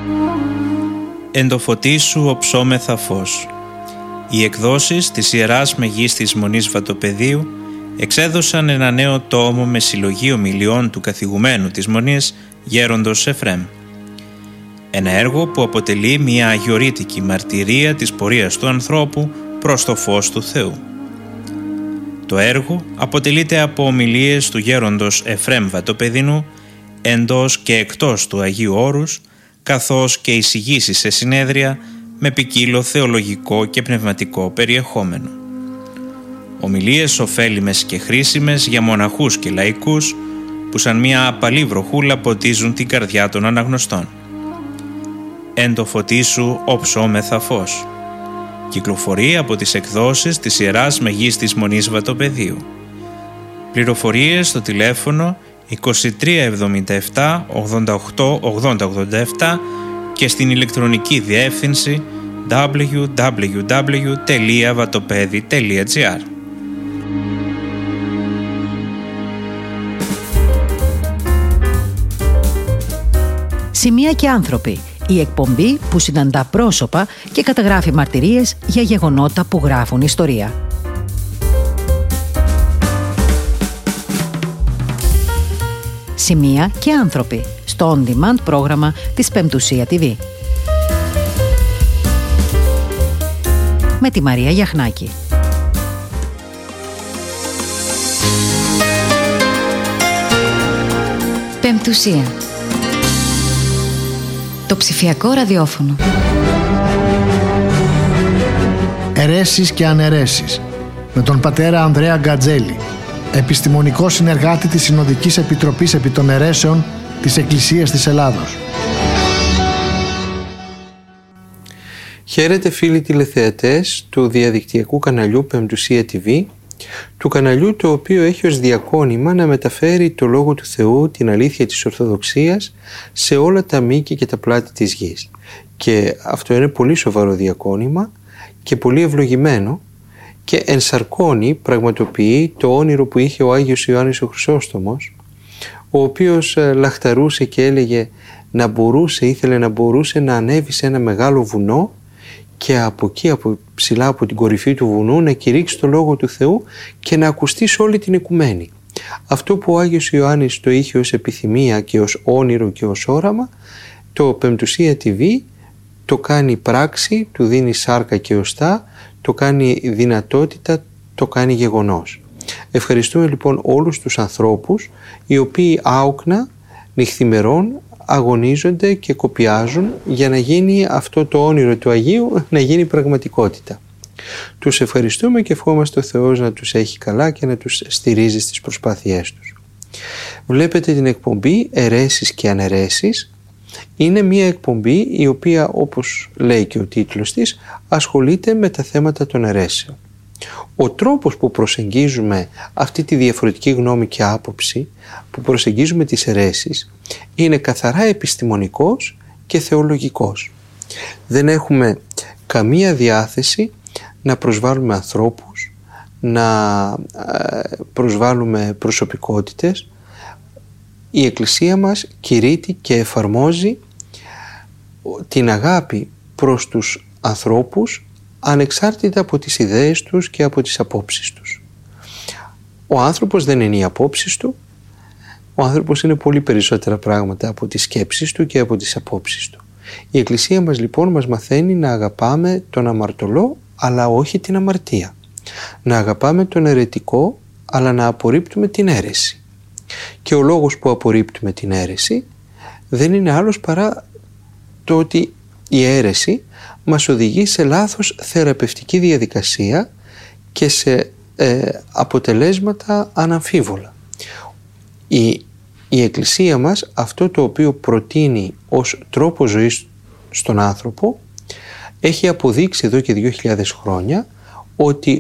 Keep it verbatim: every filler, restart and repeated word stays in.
Εν το φωτί σου οψόμεθα φως. Οι εκδόσεις της Ιεράς Μεγίστης Μονής Βατοπεδίου εξέδωσαν ένα νέο τόμο με συλλογή ομιλιών του καθηγουμένου της Μονής Γέροντος Εφραίμ. Ένα έργο που αποτελεί μια αγιορείτικη μαρτυρία της πορείας του ανθρώπου προς το φως του Θεού. Το έργο αποτελείται από ομιλίες του Γέροντος Εφραίμ Βατοπεδινού εντός και εκτός του Αγίου Όρους, καθώς και εισηγήσεις σε συνέδρια με ποικίλο θεολογικό και πνευματικό περιεχόμενο. Ομιλίες ωφέλιμες και χρήσιμες για μοναχούς και λαϊκούς που σαν μια απαλή βροχούλα ποτίζουν την καρδιά των αναγνωστών. Εν το φωτί σου οψόμεθα φως. Κυκλοφορεί από τις εκδόσεις της Ιεράς Μεγίστης Μονής Βατοπεδίου. Πληροφορίες στο τηλέφωνο είκοσι τρία εβδομήντα επτά ογδόντα οκτώ ογδόντα ογδόντα επτά και στην ηλεκτρονική διεύθυνση double-u double-u double-u τελεία vatopedi τελεία gr. Σημεία και άνθρωποι. Η εκπομπή που συναντά πρόσωπα και καταγράφει μαρτυρίες για γεγονότα που γράφουν ιστορία. Σημεία και άνθρωποι στο on-demand πρόγραμμα της Πεμπτουσία τι βι. Με τη Μαρία Γιαχνάκη. Πεμπτουσία. Το ψηφιακό ραδιόφωνο. Αιρέσεις και αναιρέσεις με τον πατέρα Ανδρέα Γκατζέλη, επιστημονικό συνεργάτη της Συνοδικής Επιτροπής επί των Αιρέσεων της Εκκλησίας της Ελλάδος. Χαίρετε φίλοι τηλεθεατές του διαδικτυακού καναλιού Πεμπτουσία τι βι, του καναλιού το οποίο έχει ως διακόνημα να μεταφέρει το Λόγο του Θεού, την αλήθεια της Ορθοδοξίας σε όλα τα μήκη και τα πλάτη της γης. Και αυτό είναι πολύ σοβαρό διακόνημα και πολύ ευλογημένο και ενσαρκώνει, πραγματοποιεί το όνειρο που είχε ο Άγιος Ιωάννης ο Χρυσόστομος, ο οποίος λαχταρούσε και έλεγε να μπορούσε, ήθελε να μπορούσε να ανέβει σε ένα μεγάλο βουνό και από εκεί, από ψηλά από την κορυφή του βουνού, να κηρύξει το Λόγο του Θεού και να ακουστεί σε όλη την οικουμένη. Αυτό που ο Άγιος Ιωάννης το είχε ως επιθυμία και ως όνειρο και ως όραμα, το Πεμπτουσία τι βι το κάνει πράξη, του δίνει σάρκα και οστά, το κάνει δυνατότητα, το κάνει γεγονός. Ευχαριστούμε λοιπόν όλους τους ανθρώπους οι οποίοι άοκνα νυχθημερών αγωνίζονται και κοπιάζουν για να γίνει αυτό το όνειρο του Αγίου να γίνει πραγματικότητα. Τους ευχαριστούμε και ευχόμαστε ο Θεός να τους έχει καλά και να τους στηρίζει στις προσπάθειές τους. Βλέπετε την εκπομπή Αιρέσεις και Αναιρέσεις. Είναι μια εκπομπή η οποία, όπως λέει και ο τίτλος της, ασχολείται με τα θέματα των αιρέσεων. Ο τρόπος που προσεγγίζουμε αυτή τη διαφορετική γνώμη και άποψη, που προσεγγίζουμε τις αιρέσεις, είναι καθαρά επιστημονικός και θεολογικός. Δεν έχουμε καμία διάθεση να προσβάλλουμε ανθρώπους, να προσβάλλουμε προσωπικότητες. Η Εκκλησία μας κηρύττει και εφαρμόζει την αγάπη προς τους ανθρώπους ανεξάρτητα από τις ιδέες τους και από τις απόψεις τους. Ο άνθρωπος δεν είναι οι απόψεις του, ο άνθρωπος είναι πολύ περισσότερα πράγματα από τις σκέψεις του και από τις απόψεις του. Η Εκκλησία μας λοιπόν μας μαθαίνει να αγαπάμε τον αμαρτωλό αλλά όχι την αμαρτία. Να αγαπάμε τον αιρετικό αλλά να απορρίπτουμε την αίρεση. Και ο λόγος που απορρίπτουμε την αίρεση δεν είναι άλλος παρά το ότι η αίρεση μας οδηγεί σε λάθος θεραπευτική διαδικασία και σε ε, αποτελέσματα αναμφίβολα. Η, η Εκκλησία μας αυτό το οποίο προτείνει ως τρόπο ζωής στον άνθρωπο έχει αποδείξει εδώ και δύο χιλιάδες χρόνια ότι